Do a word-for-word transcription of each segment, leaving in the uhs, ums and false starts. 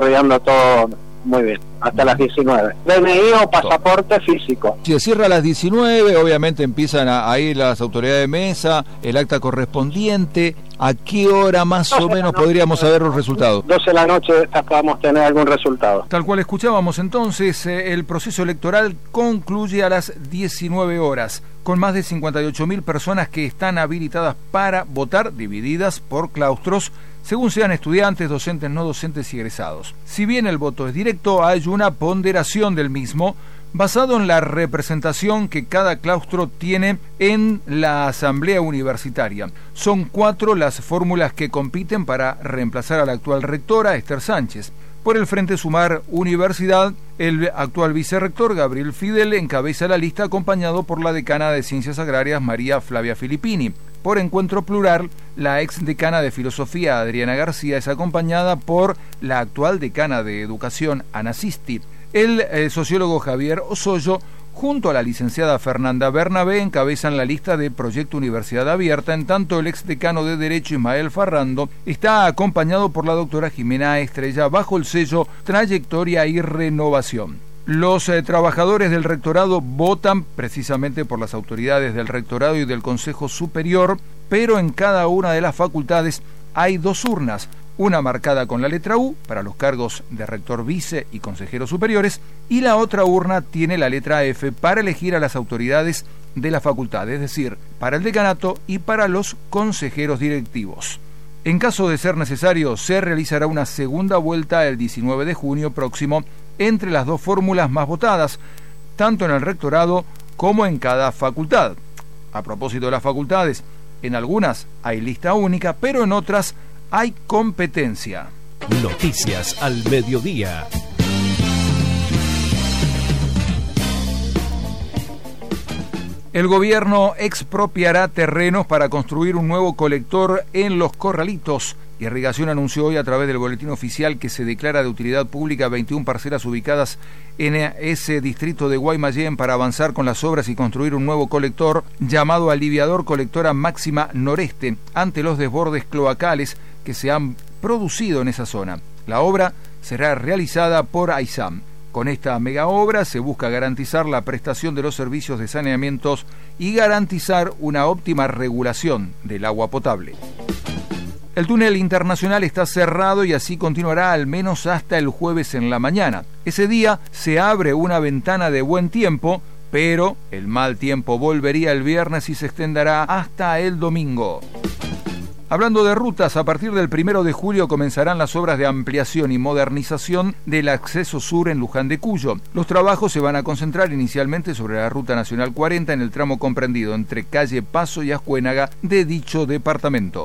desarrollando todo muy bien, hasta las diecinueve. D N I o pasaporte físico. Si cierra a las diecinueve, obviamente empiezan a, a ir las autoridades de mesa, el acta correspondiente. ¿A qué hora más o menos podríamos saber los resultados? doce de la noche podamos tener algún resultado. Tal cual escuchábamos entonces, eh, el proceso electoral concluye a las diecinueve horas, con más de cincuenta y ocho mil personas que están habilitadas para votar, divididas por claustros, según sean estudiantes, docentes, no docentes y egresados. Si bien el voto es directo, hay una ponderación del mismo, basado en la representación que cada claustro tiene en la asamblea universitaria. Son cuatro las fórmulas que compiten para reemplazar a la actual rectora, Esther Sánchez. Por el Frente Sumar Universidad, el actual vicerrector, Gabriel Fidel, encabeza la lista acompañado por la decana de Ciencias Agrarias, María Flavia Filippini. Por Encuentro Plural, la ex decana de Filosofía, Adriana García, es acompañada por la actual decana de Educación, Ana Sisti. El eh, sociólogo Javier Osoyo, junto a la licenciada Fernanda Bernabé, encabezan la lista de Proyecto Universidad Abierta, en tanto el exdecano de Derecho, Ismael Farrando, está acompañado por la doctora Jimena Estrella bajo el sello Trayectoria y Renovación. Los eh, trabajadores del rectorado votan precisamente por las autoridades del rectorado y del Consejo Superior, pero en cada una de las facultades hay dos urnas, una marcada con la letra U para los cargos de rector vice y consejeros superiores, y la otra urna tiene la letra F para elegir a las autoridades de la facultad, es decir, para el decanato y para los consejeros directivos. En caso de ser necesario, se realizará una segunda vuelta el diecinueve de junio próximo entre las dos fórmulas más votadas, tanto en el rectorado como en cada facultad. A propósito de las facultades, en algunas hay lista única, pero en otras hay competencia. Noticias al mediodía. El gobierno expropiará terrenos para construir un nuevo colector en Los Corralitos. Irrigación anunció hoy a través del boletín oficial que se declara de utilidad pública veintiuna parcelas ubicadas en ese distrito de Guaymallén para avanzar con las obras y construir un nuevo colector llamado Aliviador Colectora Máxima Noreste ante los desbordes cloacales que se han producido en esa zona. La obra será realizada por AISAM. Con esta mega obra se busca garantizar la prestación de los servicios de saneamientos y garantizar una óptima regulación del agua potable. El túnel internacional está cerrado y así continuará al menos hasta el jueves en la mañana. Ese día se abre una ventana de buen tiempo, pero el mal tiempo volvería el viernes y se extenderá hasta el domingo. Hablando de rutas, a partir del primero de julio comenzarán las obras de ampliación y modernización del acceso sur en Luján de Cuyo. Los trabajos se van a concentrar inicialmente sobre la Ruta Nacional cuarenta en el tramo comprendido entre calle Paso y Ascuénaga de dicho departamento.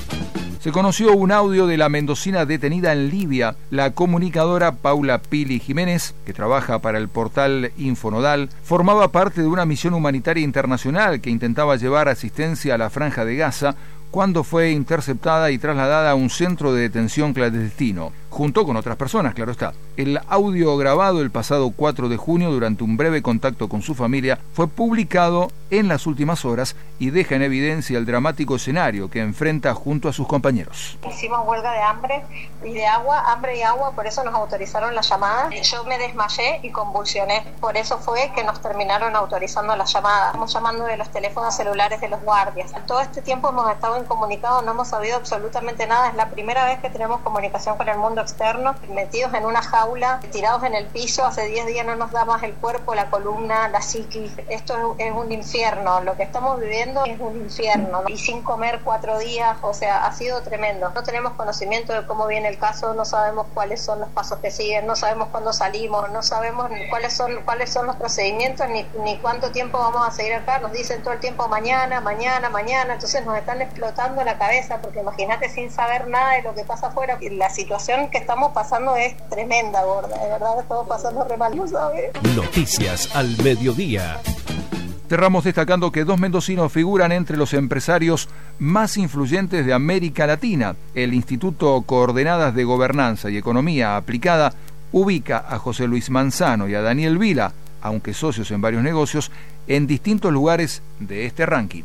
Se conoció un audio de la mendocina detenida en Libia, la comunicadora Paula Pili Jiménez, que trabaja para el portal Infonodal, formaba parte de una misión humanitaria internacional que intentaba llevar asistencia a la Franja de Gaza cuando fue interceptada y trasladada a un centro de detención clandestino, junto con otras personas, claro está. El audio grabado el pasado cuatro de junio durante un breve contacto con su familia fue publicado en las últimas horas y deja en evidencia el dramático escenario que enfrenta junto a sus compañeros. Hicimos huelga de hambre y de agua, hambre y agua, por eso nos autorizaron la llamada. Yo me desmayé y convulsioné, por eso fue que nos terminaron autorizando la llamada. Estamos llamando de los teléfonos celulares de los guardias. Todo este tiempo hemos estado incomunicados, no hemos sabido absolutamente nada. Es la primera vez que tenemos comunicación con el mundo externo, metidos en una jaula, tirados en el piso. Hace diez días no nos da más el cuerpo, la columna, la psiquis. Esto es un infierno, lo que estamos viviendo es un infierno. Y sin comer cuatro días, o sea, ha sido tremendo. No tenemos conocimiento de cómo viene el caso, no sabemos cuáles son los pasos que siguen, no sabemos cuándo salimos, no sabemos cuáles son cuáles son los procedimientos, ni, ni cuánto tiempo vamos a seguir acá. Nos dicen todo el tiempo mañana, mañana, mañana, entonces nos están explotando la cabeza, porque imagínate sin saber nada de lo que pasa afuera. La situación que estamos pasando es tremenda, gorda, de verdad estamos pasando re mal, ¿no sabes? Noticias al mediodía. Cerramos destacando que dos mendocinos figuran entre los empresarios más influyentes de América Latina. El Instituto Coordenadas de Gobernanza y Economía Aplicada ubica a José Luis Manzano y a Daniel Vila, aunque socios en varios negocios, en distintos lugares de este ranking.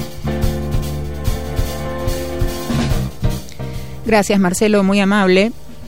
Gracias, Marcelo, muy amable.